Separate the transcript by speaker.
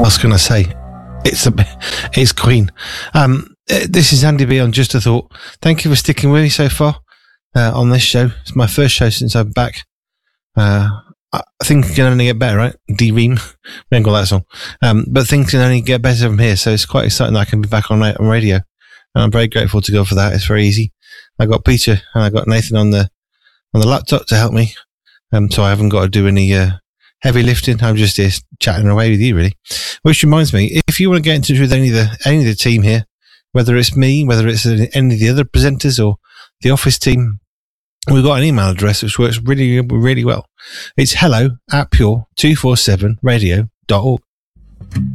Speaker 1: was going to say, it's Queen. This is Andy B on Just a Thought. Thank you for sticking with me so far on this show. It's my first show since I'm back. I think it can only get better, right? D-Ream. We haven't got that song. But things can only get better from here, so it's quite exciting that I can be back on radio. And I'm very grateful to God for that. It's very easy. I got Peter and I got Nathan on the laptop to help me. So I haven't got to do any heavy lifting. I'm just here chatting away with you, really. Which reminds me, if you want to get in touch with any of the team here, whether it's me, whether it's any of the other presenters or the office team, we've got an email address which works really, really well. It's hello@pure247radio.org.